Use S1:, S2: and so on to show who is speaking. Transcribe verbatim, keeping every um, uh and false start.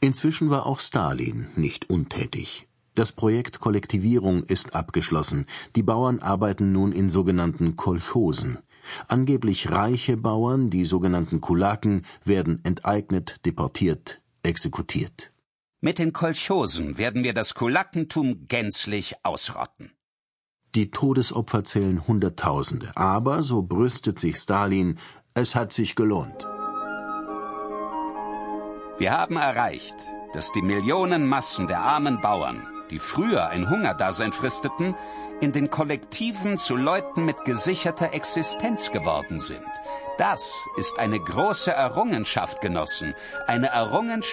S1: Inzwischen war auch Stalin nicht untätig. Das Projekt Kollektivierung ist abgeschlossen. Die Bauern arbeiten nun in sogenannten Kolchosen. Angeblich reiche Bauern, die sogenannten Kulaken, werden enteignet, deportiert, exekutiert.
S2: Mit den Kolchosen werden wir das Kulakentum gänzlich ausrotten.
S1: Die Todesopfer zählen Hunderttausende, aber, so brüstet sich Stalin, es hat sich gelohnt.
S2: Wir haben erreicht, dass die Millionenmassen der armen Bauern, die früher ein Hungerdasein fristeten, in den Kollektiven zu Leuten mit gesicherter Existenz geworden sind. Das ist eine große Errungenschaft, Genossen, eine Errungenschaft,